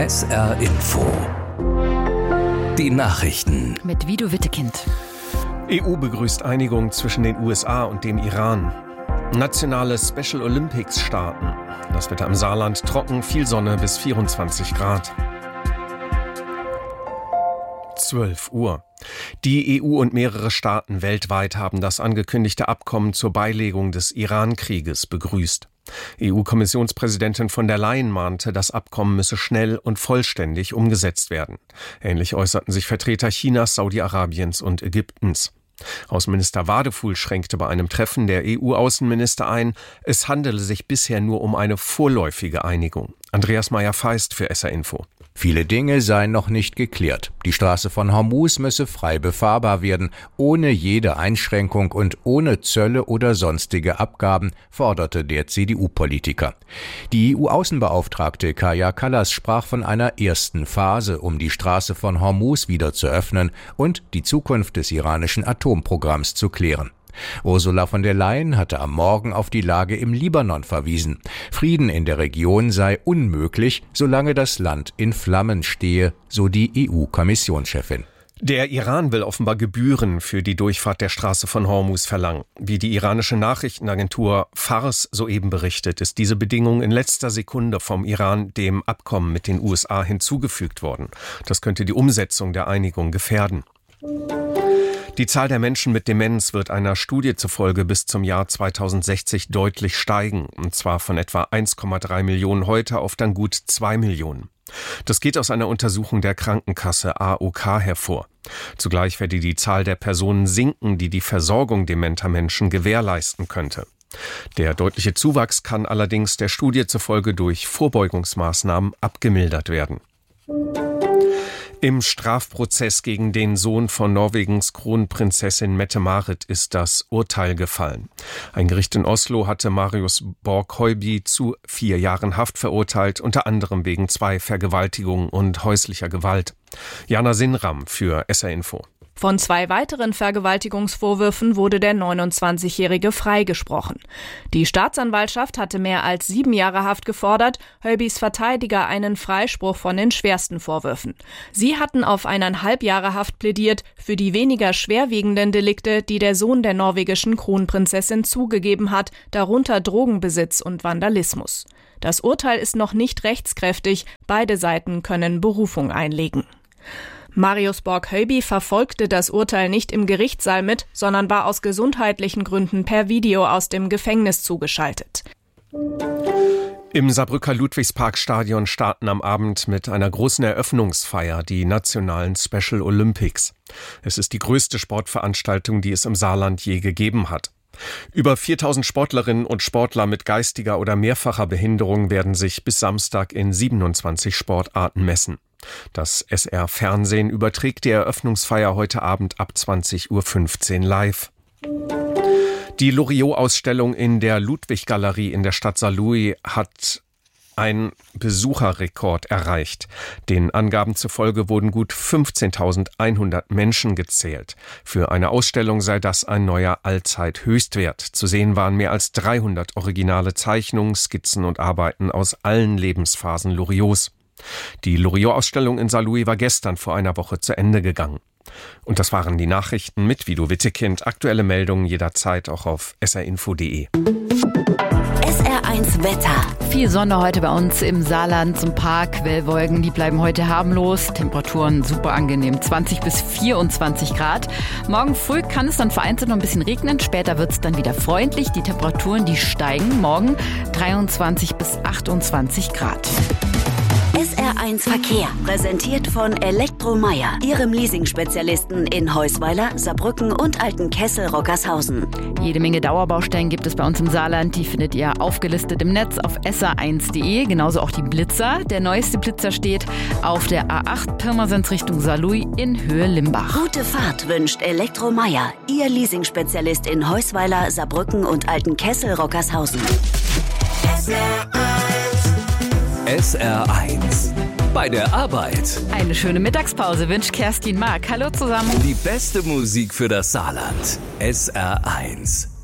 SR Info. Die Nachrichten. Mit Vido Wittekind. EU begrüßt Einigung zwischen den USA und dem Iran. Nationale Special Olympics starten. Das Wetter im Saarland trocken, viel Sonne bis 24 Grad. 12 Uhr. Die EU und mehrere Staaten weltweit haben das angekündigte Abkommen zur Beilegung des Iran-Krieges begrüßt. EU-Kommissionspräsidentin von der Leyen mahnte, das Abkommen müsse schnell und vollständig umgesetzt werden. Ähnlich äußerten sich Vertreter Chinas, Saudi-Arabiens und Ägyptens. Außenminister Wadefuhl schränkte bei einem Treffen der EU-Außenminister ein, es handele sich bisher nur um eine vorläufige Einigung. Andreas Meyer-Feist für SR Info. Viele Dinge seien noch nicht geklärt. Die Straße von Hormuz müsse frei befahrbar werden, ohne jede Einschränkung und ohne Zölle oder sonstige Abgaben, forderte der CDU-Politiker. Die EU-Außenbeauftragte Kaja Kallas sprach von einer ersten Phase, um die Straße von Hormuz wieder zu öffnen und die Zukunft des iranischen Atomprogramms zu klären. Ursula von der Leyen hatte am Morgen auf die Lage im Libanon verwiesen. Frieden in der Region sei unmöglich, solange das Land in Flammen stehe, so die EU-Kommissionschefin. Der Iran will offenbar Gebühren für die Durchfahrt der Straße von Hormuz verlangen. Wie die iranische Nachrichtenagentur Fars soeben berichtet, ist diese Bedingung in letzter Sekunde vom Iran dem Abkommen mit den USA hinzugefügt worden. Das könnte die Umsetzung der Einigung gefährden. Die Zahl der Menschen mit Demenz wird einer Studie zufolge bis zum Jahr 2060 deutlich steigen, und zwar von etwa 1,3 Millionen heute auf dann gut 2 Millionen. Das geht aus einer Untersuchung der Krankenkasse AOK hervor. Zugleich werde die Zahl der Personen sinken, die die Versorgung dementer Menschen gewährleisten könnte. Der deutliche Zuwachs kann allerdings der Studie zufolge durch Vorbeugungsmaßnahmen abgemildert werden. Im Strafprozess gegen den Sohn von Norwegens Kronprinzessin Mette-Marit ist das Urteil gefallen. Ein Gericht in Oslo hatte Marius Borg-Høiby zu 4 Jahren Haft verurteilt, unter anderem wegen 2 Vergewaltigungen und häuslicher Gewalt. Jana Sinram für SR Info. Von 2 weiteren Vergewaltigungsvorwürfen wurde der 29-Jährige freigesprochen. Die Staatsanwaltschaft hatte mehr als 7 Jahre Haft gefordert, Høibys Verteidiger einen Freispruch von den schwersten Vorwürfen. Sie hatten auf 1,5 Jahre Haft plädiert für die weniger schwerwiegenden Delikte, die der Sohn der norwegischen Kronprinzessin zugegeben hat, darunter Drogenbesitz und Vandalismus. Das Urteil ist noch nicht rechtskräftig, beide Seiten können Berufung einlegen. Marius Borg-Høiby verfolgte das Urteil nicht im Gerichtssaal mit, sondern war aus gesundheitlichen Gründen per Video aus dem Gefängnis zugeschaltet. Im Saarbrücker Ludwigsparkstadion starten am Abend mit einer großen Eröffnungsfeier die nationalen Special Olympics. Es ist die größte Sportveranstaltung, die es im Saarland je gegeben hat. Über 4000 Sportlerinnen und Sportler mit geistiger oder mehrfacher Behinderung werden sich bis Samstag in 27 Sportarten messen. Das SR-Fernsehen überträgt die Eröffnungsfeier heute Abend ab 20:15 Uhr live. Die Loriot-Ausstellung in der Ludwig-Galerie in der Stadt Saarlouis hat einen Besucherrekord erreicht. Den Angaben zufolge wurden gut 15.100 Menschen gezählt. Für eine Ausstellung sei das ein neuer Allzeithöchstwert. Zu sehen waren mehr als 300 originale Zeichnungen, Skizzen und Arbeiten aus allen Lebensphasen Loriots. Die Loriot-Ausstellung in Saarlouis war gestern vor einer Woche zu Ende gegangen. Und das waren die Nachrichten mit Vido Wittekind. Aktuelle Meldungen jederzeit auch auf srinfo.de. SR1 Wetter. Viel Sonne heute bei uns im Saarland, so ein paar Quellwolken, die bleiben heute harmlos. Temperaturen super angenehm, 20 bis 24 Grad. Morgen früh kann es dann vereinzelt noch ein bisschen regnen, später wird es dann wieder freundlich. Die Temperaturen, die steigen, morgen 23 bis 28 Grad. SR1 Verkehr, präsentiert von Elektromeier, Ihrem Leasing-Spezialisten in Heusweiler, Saarbrücken und Altenkessel-Rockershausen. Jede Menge Dauerbaustellen gibt es bei uns im Saarland. Die findet ihr aufgelistet im Netz auf sr1.de. Genauso auch die Blitzer. Der neueste Blitzer steht auf der A8 Pirmasens Richtung Saarlouis in Höhe Limbach. Gute Fahrt wünscht Elektromeier, Ihr Leasing-Spezialist in Heusweiler, Saarbrücken und Altenkessel-Rockershausen. SR1 bei der Arbeit. Eine schöne Mittagspause wünscht Kerstin Mark. Hallo zusammen. Die beste Musik für das Saarland. SR1.